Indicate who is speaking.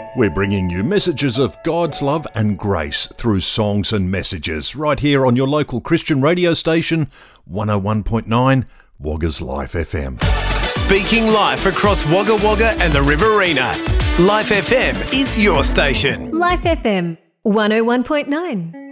Speaker 1: We're bringing you messages of God's love and grace through songs and messages right here on your local Christian radio station, 101.9 Wagga's Life FM.
Speaker 2: Speaking life across Wagga Wagga and the Riverina. Life FM is your station.
Speaker 3: Life FM 101.9.